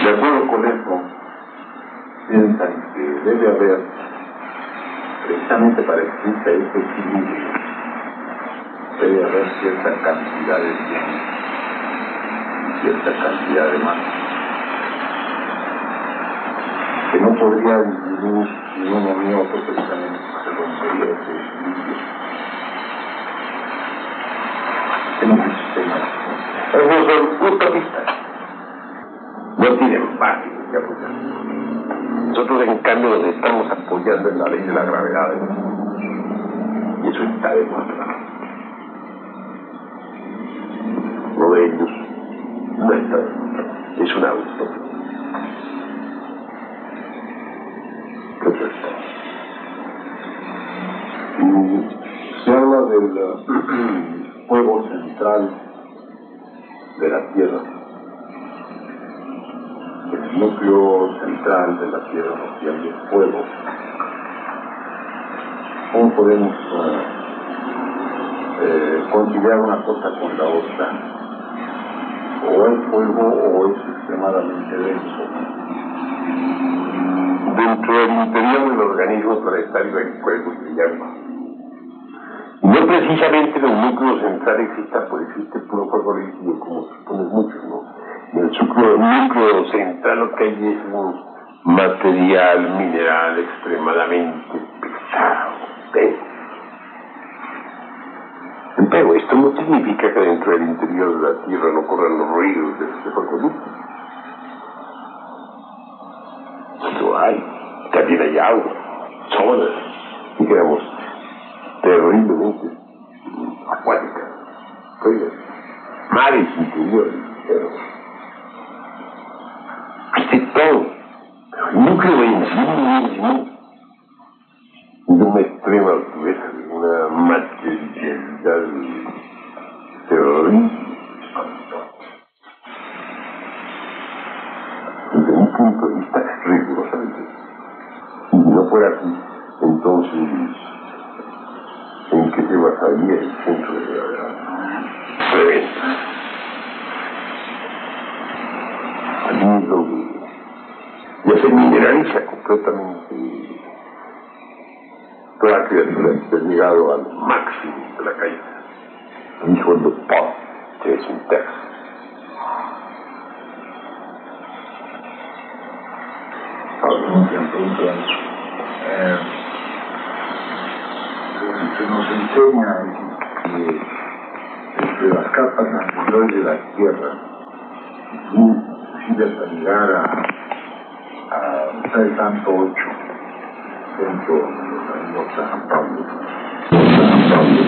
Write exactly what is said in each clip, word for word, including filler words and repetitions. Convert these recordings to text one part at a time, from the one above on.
de acuerdo con eso, piensan que debe haber, precisamente para que exista este equilibrio, debe haber cierta cantidad de bienes y cierta cantidad de malos, que no podría disminuir ni uno ni otro, precisamente se rompería ese equilibrio en un sistema. Esos son utopistas, no tienen base que apoyar. Nosotros, en cambio, nos estamos apoyando en la ley de la gravedad, y eso está demostrado. Lo de ellos no está demostrado, es una utopía. Eso es todo. Y se habla del uh, fuego central de la Tierra. El núcleo central de la Tierra nos llama el fuego. ¿Cómo podemos uh, eh, conciliar una cosa con la otra? O es fuego o es extremadamente denso. Dentro del interior del organismo planetario hay fuego y agua. No precisamente en el núcleo central exista, pues existe puro fuego líquido, como suponen muchos, ¿no? En el núcleo, núcleo central lo que hay es un material mineral extremadamente pesado, denso. Pero esto no significa que dentro del interior de la Tierra no corran los ruidos de este fuego líquido. Lo hay, también hay agua, zonas, digamos, terriblemente acuáticas, frías, mares interiores, pero hay de todo. El núcleo en sí de una extrema altura, una materialidad terrible. Desde un punto de vista rigurosamente. Si no fuera así, entonces, ¿en qué se basaría el centro de gravedad? Preventa. Allí es donde ya se mineraliza completamente toda criatura que ha llegado al máximo de la caída. Dijo el doctor, que es un texto. Eh, se nos enseña que entre las capas anteriores de la Tierra, inclusive hasta llegar a, a el tanto ocho, dentro de los años San Pablo, San Pablo,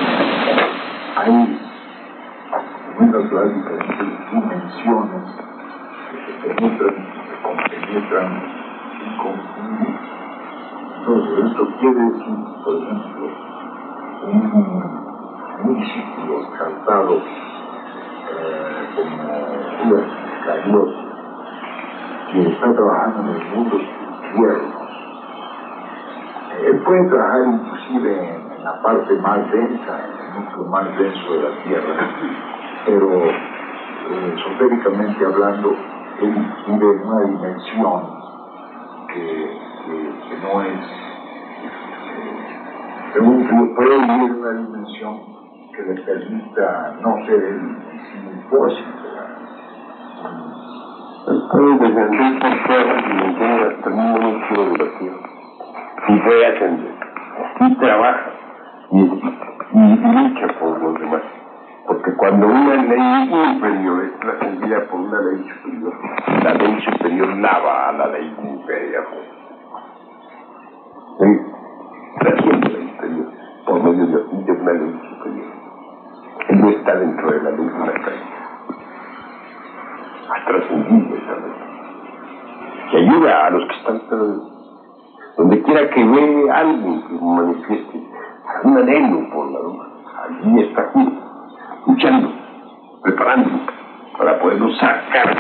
hay menos las diferentes dimensiones que se penetran, que se compenetran y confunden. Entonces, esto quiere decir, por ejemplo, un músculo exaltado eh, como Judas Iscariote, que está trabajando en el mundo izquierdo. Él puede trabajar inclusive en, en la parte más densa, en el núcleo más denso de la Tierra, pero eh, esotéricamente hablando, él vive en una dimensión que, que, que no es, eh, según puede vivir en una dimensión que le permita no ser él en sí un fósil. Puede descender por todas las dimensiones hasta el mismo núcleo de la Tierra. Y puede ascender, y trabaja, y, y lucha por los demás. Porque cuando una ley inferior es trascendida por una ley superior, la ley superior lava a la ley inferior. ¿Sí? Trasciende la inferior por medio de una ley superior. Él no está dentro de la ley de la caída. Ha trascendido esa ley. Que ayuda a los que están perdidos. Donde quiera que ve alguien que manifieste un anhelo por la luz, allí está Judas, luchando, preparando para poderlo sacar.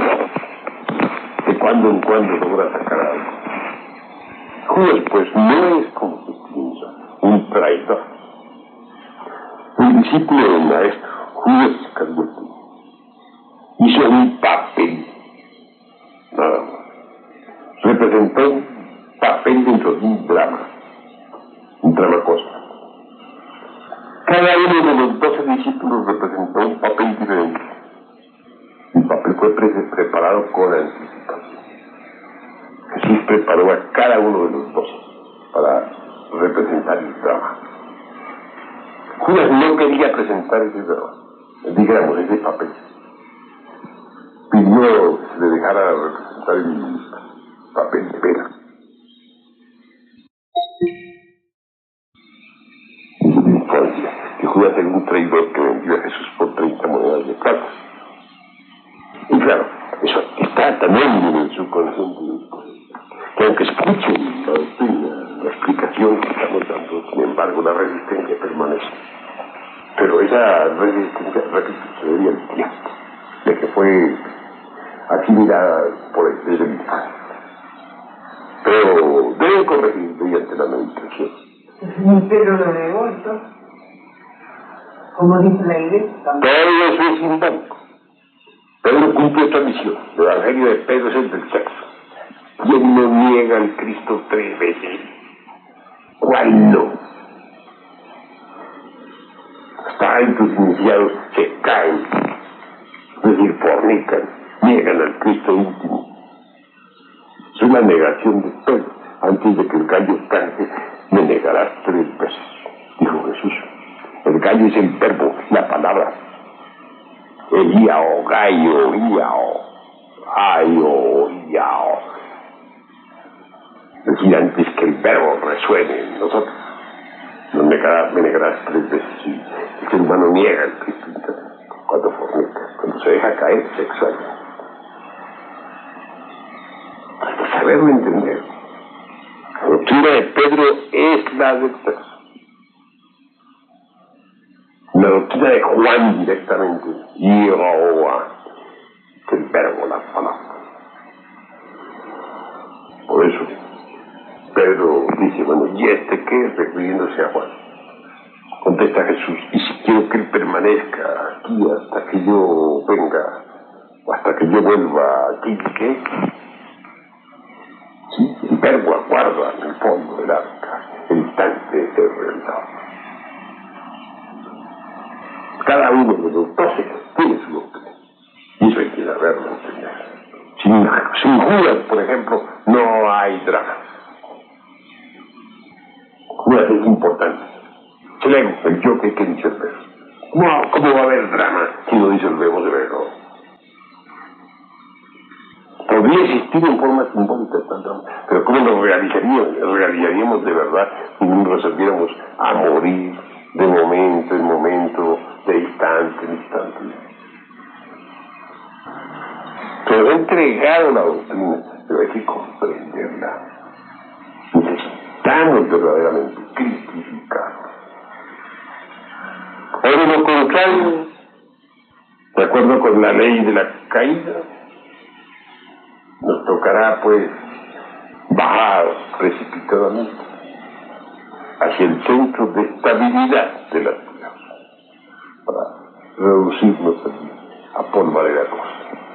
De cuando en cuando logra sacar algo. Judas, pues, no es como se piensa, un traidor. El discípulo del maestro, Judas Iscariote, hizo un papel representó un papel dentro de un drama, un drama cósmico. Cada uno de los doce discípulos representó un papel diferente. El papel fue pre preparado con anticipación. Jesús preparó a cada uno de los doce para representar el drama. Judas no quería presentar ese drama, digamos, ese papel. Pidió que se le dejara representar el papel de pena. Que Judas era un traidor que vendió a Jesús por treinta monedas de plata. Y claro, eso está también en el subconsciente. Que aunque escuchen la doctrina, la explicación que estamos dando, sin embargo, la resistencia permanece. Pero esa resistencia, repito, se debía al tiempo, de que fue asimilada por el desde el infancia. Pero deben corregir mediante la meditación. Pero lo negó, entonces, como dice la iglesia también. Todo eso es simbólico. Pedro cumple esta misión. El evangelio de Pedro es el del sexo. ¿Quién no niega al Cristo tres veces? ¿Cuál no? Hasta altos iniciados se caen, es decir, fornican, niegan al Cristo íntimo. Es una negación de Pedro. Antes de que el gallo cante, me negarás tres veces, dijo Jesús. El gallo es el verbo, la palabra. El iao, gallo, iao, ayo, iao. Es decir, antes que el verbo resuene en nosotros, no negarás, me negarás tres veces. Sí. El ser humano niega el Cristo cuando fornica, cuando se deja caer sexualmente. Hay que saberlo entender. La doctrina de Pedro es la del sexo. La doctrina de Juan directamente, Jehová, que el verbo, la palabra. Por eso Pedro dice, bueno, ¿y este qué? Refiriéndose a Juan. Contesta Jesús, y si quiero que él permanezca aquí hasta que yo venga, o hasta que yo vuelva aquí, ¿qué? Sí, el verbo aguarda en el fondo del arca, el instante de ser realizado. Cada uno de los doce tiene su doctrina, y eso hay que saberlo entender. Sin, sin Judas, por ejemplo, no hay drama. Judas es importante. El ego, el yo que hay que disolver. No, ¿cómo va a haber drama si no disolvemos el ego? Podría existir en forma simbólica tal drama, pero ¿cómo lo realizaríamos? Realizaríamos de verdad si no resolviéramos a morir de momento en momento, de instante en instante. Pero he entregado la doctrina, pero hay que comprenderla. Necesitamos verdaderamente critificarla. O de lo contrario, de acuerdo con la ley de la caída, nos tocará pues bajar precipitadamente hacia el centro de estabilidad de la tierra para reducirnos a polvareda cosa.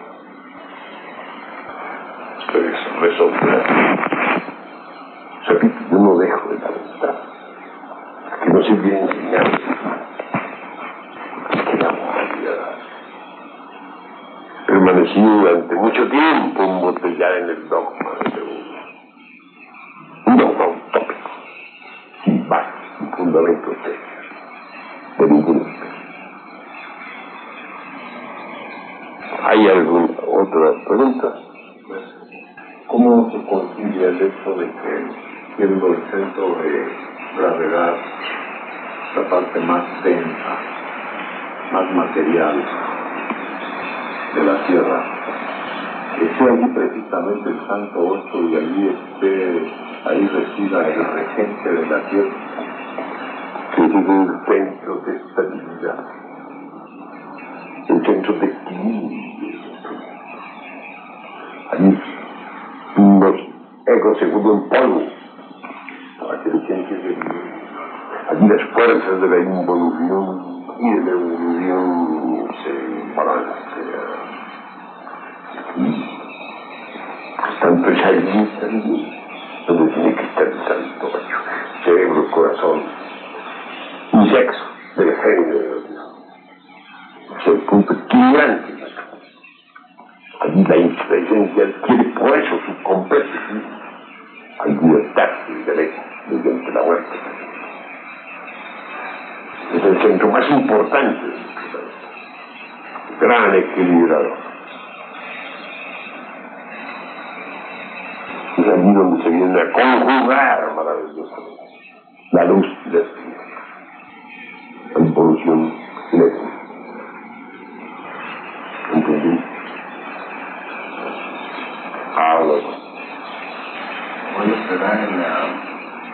Ustedes resolverán. Repito, yo no dejo de lamentar que no se viene enseñando que la humanidad permanecido durante mucho tiempo embotellada en el dogma de un dogma utópico, sin base, sin fundamento de ninguna especie. ¿Hay alguna otra pregunta? ¿Cómo se concilia el hecho de que, siendo el centro de gravedad la parte más densa, más material de la Tierra, que sea allí precisamente el Santo Ocho y allí esté, ahí resida el regente de la Tierra, que es el centro de estabilidad, el centro de equilibrio? Allí los egos se vuelven polvo para que la esencia se vive. Allí las fuerzas de la involución y de la evolución se balancean. Está Santo es allí también, donde tiene que estar el santo macho. Cerebro, corazón y sexo del genio de Dios. Es el punto equilibrante. Allí la inteligencia adquiere por eso su completo. Hay libertad y derecho mediante la muerte. Es el centro más importante del planeta. Gran equilibrador. Es allí donde se viene a conjugar maravillosamente la luz y la oscuridad, la involución y la luz. ¿Entendí?